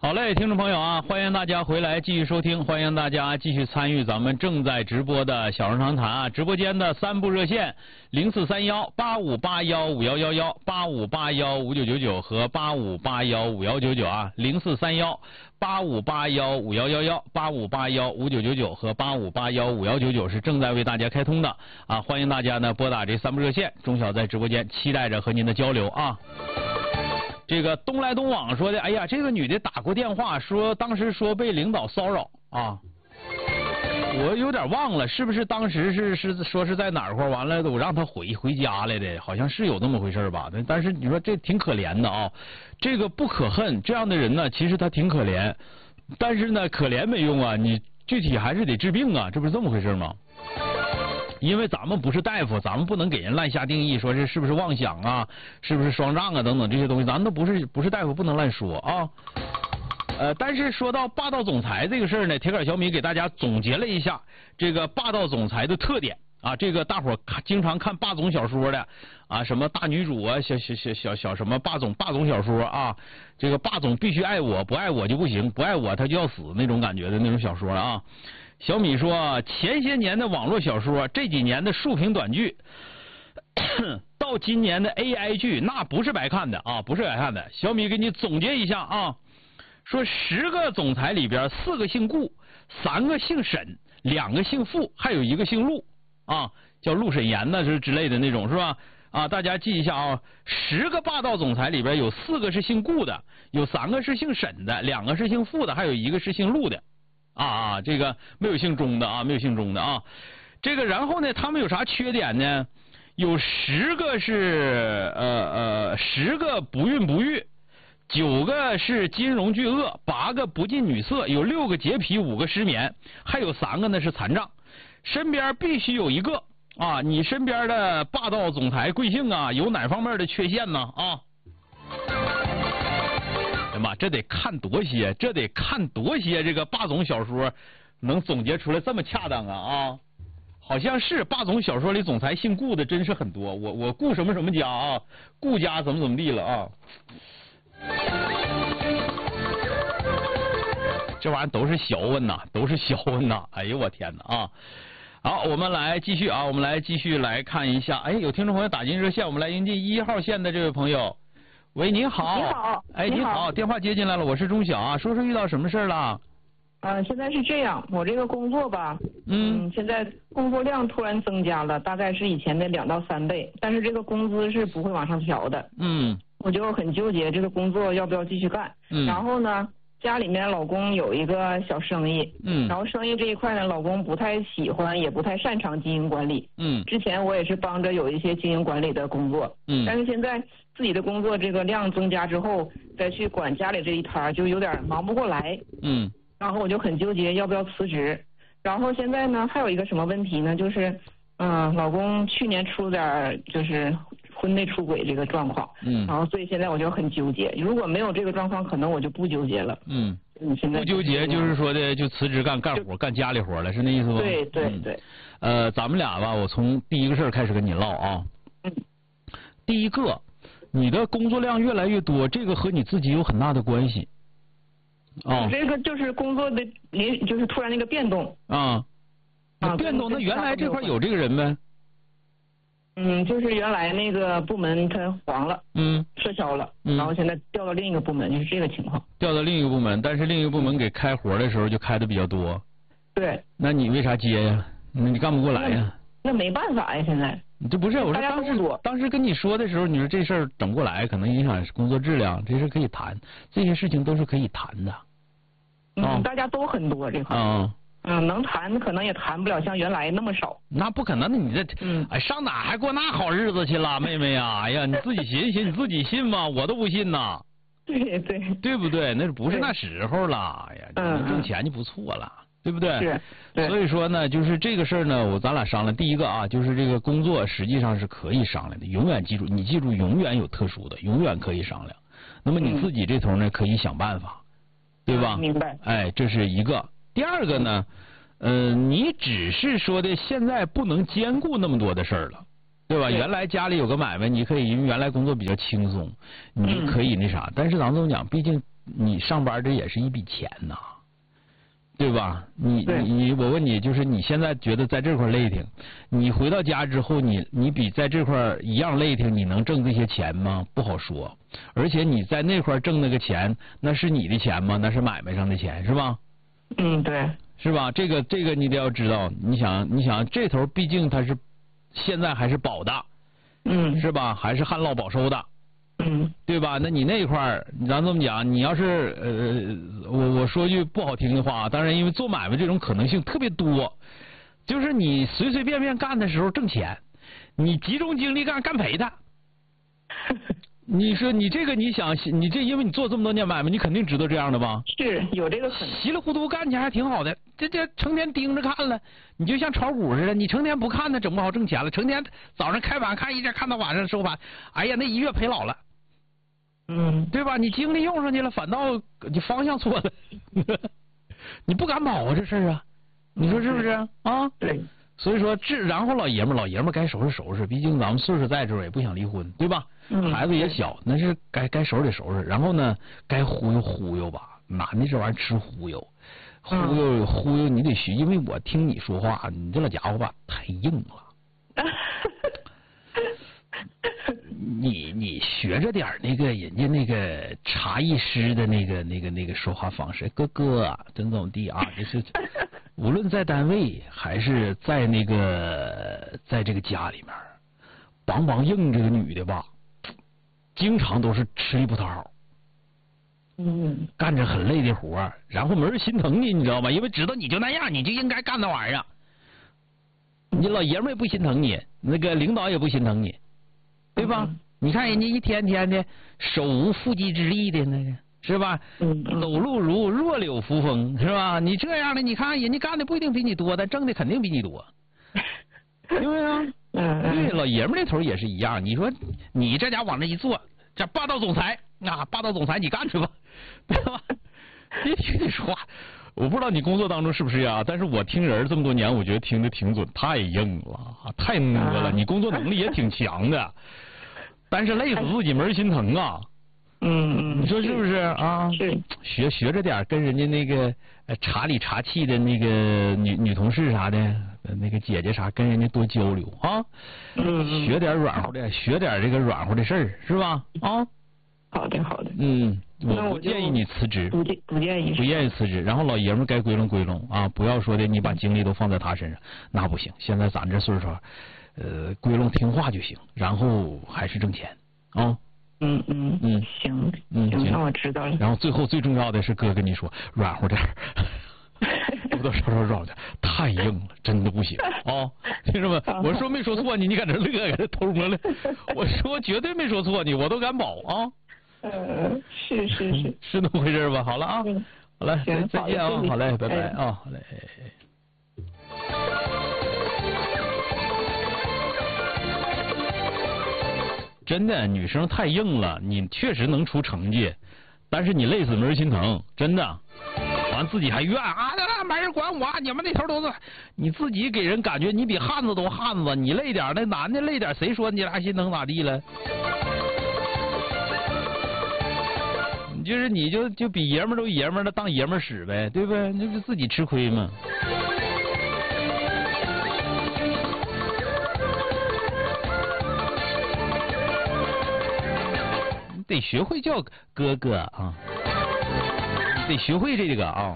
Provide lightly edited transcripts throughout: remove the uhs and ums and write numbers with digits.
好嘞，听众朋友啊，欢迎大家回来继续收听，欢迎大家继续参与咱们正在直播的小人长谈啊，直播间的3部热线043185815111、85815999和85815199啊，043185815111、85815999和85815199是正在为大家开通的啊，欢迎大家呢拨打这3部热线，钟晓在直播间期待着和您的交流啊。这个东来东往说的，哎呀，这个女的打过电话说，当时说被领导骚扰啊，我有点忘了，是不是当时是说是在哪儿块，完了我让她回家来的，好像是有那么回事吧？但是你说这挺可怜的啊，这个不可恨，这样的人呢，其实他挺可怜，但是呢，可怜没用啊，你具体还是得治病啊，这不是这么回事吗？因为咱们不是大夫，咱们不能给人乱下定义，说是不是妄想啊，是不是双障啊等等这些东西，咱们都不是大夫，不能乱说啊。但是说到霸道总裁这个事儿呢，铁杆小米给大家总结了一下这个霸道总裁的特点啊。这个大伙经常看霸总小说的啊，什么大女主啊，小什么霸总小说啊，这个霸总必须爱我，不爱我就不行，不爱我他就要死那种感觉的那种小说啊。小米说，前些年的网络小说，这几年的竖屏短剧，到今年的 AI 剧，那不是白看的啊，不是白看的。小米给你总结一下啊，说10个总裁里边4个姓顾，3个姓沈，2个姓傅，还有1个姓陆啊，叫陆沈岩呢是之类的那种是吧？啊，大家记一下啊，10个霸道总裁里边有4个是姓顾的，有3个是姓沈的，2个是姓傅的，还有1个是姓陆的。这个没有姓钟的啊，没有姓钟的啊。这个然后呢，他们有啥缺点呢？有10个是10个不孕不育，9个是金融巨鳄，8个不近女色，有6个洁癖，5个失眠，还有3个呢是残障。身边必须有1个啊，你身边的霸道总裁贵姓啊？有哪方面的缺陷呢？啊？妈，这得看多些，这个霸总小说能总结出来这么恰当啊！好像是霸总小说里总裁姓顾的真是很多，我顾什么什么家啊，顾家怎么地了啊？这玩意儿都是小问呐，哎呦我天哪啊！好，我们来继续啊，来看一下，哎，有听众朋友打进热线，我们来迎接1号线的这位朋友。喂，你好。 你好。 哎，你好，电话接进来了，我是钟晓啊，说遇到什么事了？ 现在是这样，我这个工作吧，现在工作量突然增加了，大概是以前的2到3倍，但是这个工资是不会往上调的。我就很纠结这个工作要不要继续干。然后呢，家里面老公有一个小生意，然后生意这一块呢，老公不太喜欢，也不太擅长经营管理。之前我也是帮着有一些经营管理的工作。但是现在自己的工作这个量增加之后，再去管家里这一摊就有点忙不过来。然后我就很纠结要不要辞职。然后现在呢，还有一个什么问题呢？就是老公去年出点就是婚内出轨这个状况。然后所以现在我就很纠结，如果没有这个状况，可能我就不纠结了。现在不纠结就是说的就辞职干活干家里活了，是那意思吗？ 对。 咱们俩吧，我从第一个事儿开始跟你唠啊。第一个，你的工作量越来越多，这个和你自己有很大的关系。 这个就是工作的就是突然那个变动。 变动，那原来这块有这个人呗？ 就是原来那个部门它黄了，撤销了，然后现在调到另一个部门，就是这个情况。调到另一个部门，但是另一个部门给开活的时候就开的比较多。对。那你为啥接呀？你干不过来呀？ 那没办法呀，现在。这不是，我说当时跟你说的时候，你说这事儿整不过来，可能影响工作质量，这事可以谈，这些事情都是可以谈的。 大家都很多这块。能谈可能也谈不了像原来那么少。 那不可能的，你这上哪还过那好日子去了，妹妹呀？哎呀，你自己寻思，你自己信吗？我都不信呐。对不对？那不是那时候了。哎呀，能挣钱就不错了，对不对？ 是。 所以说呢，就是这个事儿呢，咱俩商量。第一个啊，就是这个工作实际上是可以商量的，永远记住，你记住，永远有特殊的，永远可以商量。那么你自己这头呢，可以想办法，对吧？ 明白。 哎，这是一个。第二个呢，你只是说的现在不能兼顾那么多的事儿了，对吧？原来家里有个买卖，你可以因为原来工作比较轻松，你就可以那啥。但是咱们怎么讲？毕竟你上班这也是一笔钱呐，对吧？我问你，就是你现在觉得在这块累挺，你回到家之后，你比在这块一样累挺，你能挣这些钱吗？不好说。而且你在那块挣那个钱，那是你的钱吗？那是买卖上的钱，是吧？ 对。 是吧？这个你得要知道，你想这头毕竟它是现在还是保的，是吧？还是旱涝保收的，对吧？那你那块儿，咱这么讲，你要是我说句不好听的话，当然因为做买卖这种可能性特别多，就是你随随便便干的时候挣钱，你集中精力干赔的。你说你这个你想你这因为你做这么多年买卖，你肯定知道这样的吧？ 是有这个可能。 稀里糊涂干起来还挺好的，这成天盯着看了，你就像炒股似的，你成天不看那整不好挣钱了，成天早上开盘看一直看到晚上收盘，哎呀那一月赔老了，对吧？你精力用上去了，反倒你方向错了，你不敢跑啊这事儿啊，你说是不是啊？ 对。 所以说然后老爷们儿该收拾收拾，毕竟咱们岁数在这儿也不想离婚，对吧？孩子也小，那是该收拾得收拾。然后呢，该忽悠忽悠吧，男的这玩意儿吃忽悠，忽悠你得学，因为我听你说话，你这老家伙吧太硬了。你学着点那个人家那个茶艺师的那个说话方式，哥啊，怎么地啊，就是无论在单位还是在在这个家里面，梆硬这个女的吧，经常都是吃力不讨好，干着很累的活，然后没人心疼你，你知道吗？因为知道你就那样，你就应该干那玩意儿，你老爷们也不心疼你，那个领导也不心疼你。对吧？你看人家一天天的手无缚鸡之力的那个，是吧？走路如弱柳扶风，是吧？你这样的，你看人家干的不一定比你多，但挣的肯定比你多，对不对啊？对，老爷们那头也是一样。你说你这家往那一坐，这霸道总裁啊，霸道总裁你干去吧，对吧？别听你说话，我不知道你工作当中是不是呀？但是我听人这么多年，我觉得听得挺准，太硬了，太讷了。你工作能力也挺强的。但是累死自己没人心疼啊，你说是不是啊？是学着点跟人家那个茶里茶气的那个女同事啥的，那个姐姐啥，跟人家多交流啊。学点软乎的，学点这个软乎的事儿，是吧？啊。 好的。 我不建议你辞职， 不建议辞职。然后老爷们该归拢归拢啊，不要说的你把精力都放在他身上，那不行。现在咱这岁数。归拢听话就行，然后还是挣钱啊。 行，那我知道了。 然后最后最重要的是，哥跟你说，软乎点，多多少少软点，太硬了，真的不行啊！听着没？我说没说错你搁这乐，搁这偷摸了。我说绝对没说错你，我都敢保啊。 是那么回事吧？好了啊，好嘞，再见啊，好嘞，拜拜啊，好嘞。真的，女生太硬了，你确实能出成绩，但是你累死没人心疼，真的。完自己还怨啊，那没人管我，你们那头都是，你自己给人感觉你比汉子都汉子，你累点，那男的累点，谁说你俩心疼咋地了？你就比爷们都爷们的当爷们使呗，对不对？那不自己吃亏吗？得学会叫哥哥啊，得学会这个啊。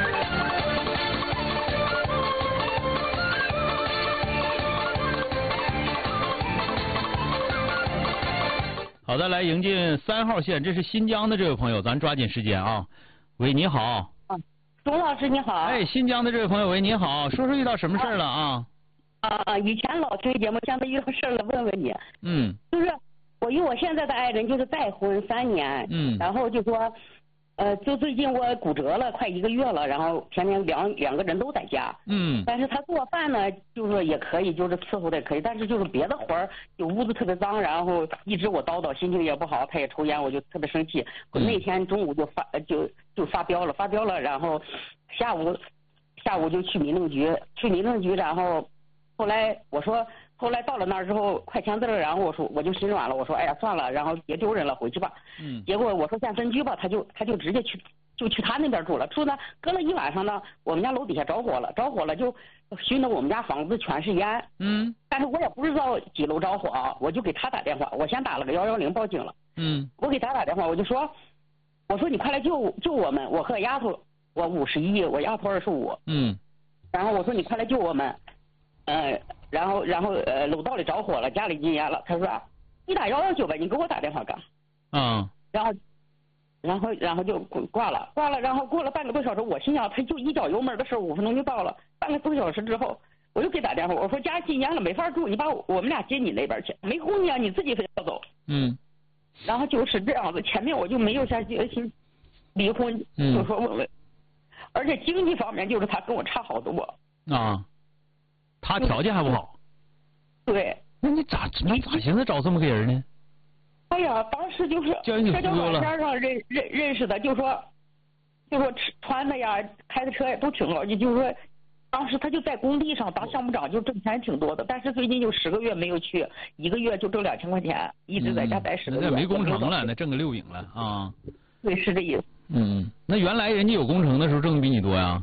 好的，来迎进3号线，这是新疆的这位朋友，咱抓紧时间啊。喂，你好。 钟老师你好。 哎，新疆的这位朋友，喂，你好，说说遇到什么事了啊？ 以前老听节目，现在遇到事了，问问你。就是我与我现在的爱人就是再婚3年，然后就说，就最近我骨折了，快1个月了，然后天天两个人都在家，但是他做饭呢，就是也可以，就是伺候的也可以，但是就是别的活儿，就屋子特别脏，然后一直我叨叨，心情也不好，他也抽烟，我就特别生气。那天中午就发飙了，然后下午就去民政局，然后后来我说后来到了那儿之后，快签字了，然后我就心软了，我说哎呀算了，然后别丢人了，回去吧。结果我说县分局吧，他就直接去他那边住了，住呢隔了一晚上呢，我们家楼底下着火了就熏得我们家房子全是烟。但是我也不知道几楼着火，我就给他打电话，我先打了个110报警了。我给他打电话，我说你快来救我们，我和丫头，我51，我丫头25。然后我说你快来救我们。然后楼道里着火了，家里进烟了。他说你打119呗，你给我打电话干。然后就挂了，然后过了半个多小时，我心想他就一脚油门的事，5分钟就到了。半个多小时之后，我又给打电话，我说家进烟了，没法住，你把我们俩接你那边去，没空你你自己非要走。然后就是这样子，前面我就没有下决心离婚，就说问，而且经济方面就是他跟我差好多。 他条件还不好。 对。 那你咋寻思找这么个人呢？ 哎呀，当时就是社交软件上认识的，就说穿的呀，开的车也都挺好，就是说，当时他就在工地上当项目长，就挣钱挺多的。但是最近就10个月没有去，1个月就挣2000块钱，一直在家待10个月。 那没工程了，那挣个6饼了啊。 对，是这意思。 那原来人家有工程的时候挣的比你多呀？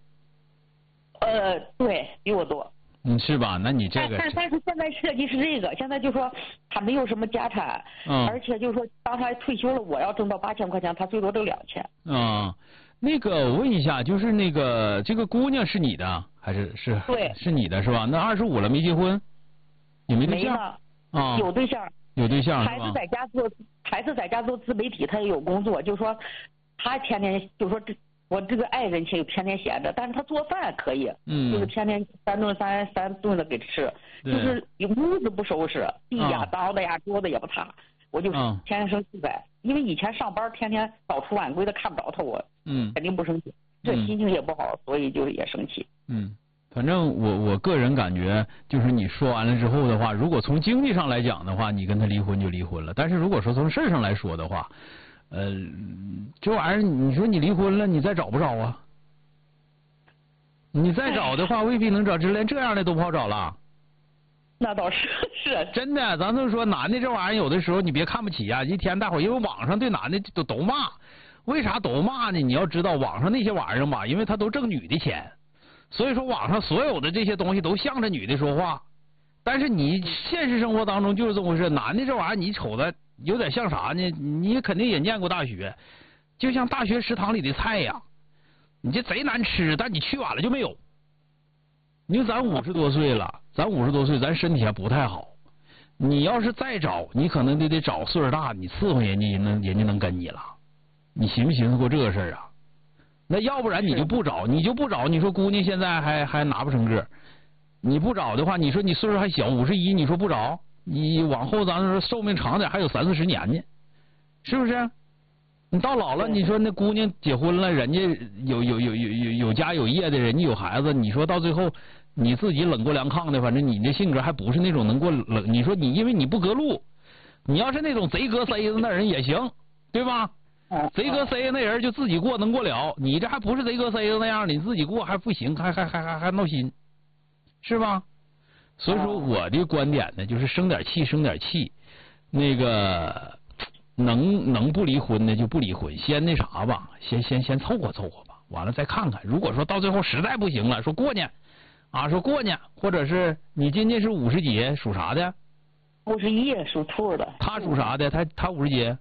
对比我多。 是吧？那你这个但是现在设计是这个，现在就说他没有什么家产，而且就说当他退休了，我要挣到8000块钱，他最多挣2000。 那个我问一下，就是那个这个姑娘是你的还是？ 对， 是你的是吧？那25了没结婚？你没对象？ 有对象。 有对象是吧？ 孩子在家做自媒体，他也有工作，就说他天天就说我这个爱人就天天闲着，但是他做饭可以，就是天天3顿的给吃，就是屋子不收拾，地呀脏的呀，桌子也不擦，我就天天生气呗。因为以前上班天天早出晚归的看不着他，我肯定不生气，这心情也不好，所以就也生气。 反正我个人感觉，就是你说完了之后的话，如果从经济上来讲的话，你跟他离婚就离婚了，但是如果说从事儿上来说的话，这玩意儿，你说你离婚了，你再找不着啊？你再找的话，未必能找，连这样的都不好找了。 那倒是真的，咱就说男的这玩意儿，有的时候你别看不起啊，一天大伙儿因为网上对男的都骂，为啥都骂呢？你要知道网上那些玩意儿吧，因为他都挣女的钱，所以说网上所有的这些东西都向着女的说话。但是你现实生活当中就是这么回事，男的这玩意儿你瞅着有点像啥呢？你肯定也念过大学，就像大学食堂里的菜呀，你这贼难吃，但你去晚了就没有。你说咱50多岁了，咱身体还不太好，你要是再找，你可能得找岁数大，你伺候人家能跟你了。你寻没寻思过这个事儿啊？那要不然你就不找，你说姑娘现在还拿不成个，你不找的话，你说你岁数还小，51，你说不找，你往后咱说寿命长点，还有30、40年呢，是不是？你到老了，你说那姑娘结婚了，人家有家有业的，人家有孩子，你说到最后你自己冷过凉炕的，反正你这性格还不是那种能过冷。你说你因为你不隔路，你要是那种贼隔塞子那人也行，对吧？贼隔塞子那人就自己过能过了，你这还不是贼隔塞子那样，你自己过还不行，还闹心，是吧？所以说我的观点呢，就是生点气，那个能不离婚的就不离婚，先那啥吧，先凑合吧，完了再看看。如果说到最后实在不行了，说过年，或者是你今年是50几，属啥的 ？51，属兔的。 他属啥的？他50几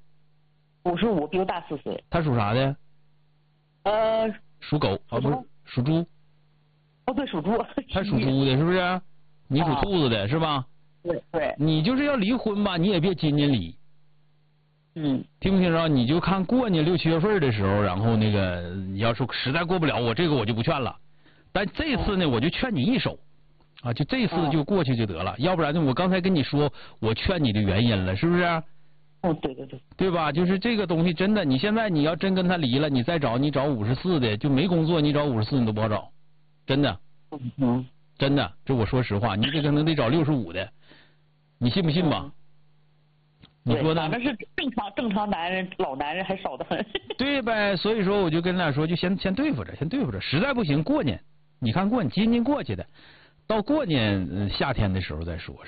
？55，比我大4岁。 他属啥的？属狗啊，不是属猪。 对，属猪。 他属猪的，是不是？你属兔子的是吧？ 对。 你就是要离婚吧，你也别今年离。听不听着？你就看过年6、7月份的时候，然后那个你要说实在过不了，我这个我就不劝了。但这次呢，我就劝你一手，啊，就这次就过去就得了。要不然呢，我刚才跟你说我劝你的原因了，是不是？ 对， 对吧？就是这个东西真的，你现在你要真跟他离了，你再找54的，就没工作，你找54你都不好找，真的。真的，这我说实话，你这可能得找65的，你信不信吧？你说呢？ 反正是正常男人，老男人还少得很。 对呗，所以说我就跟他说，就先对付着，实在不行过年，你看过年今年过去的， 到过年夏天的时候再说。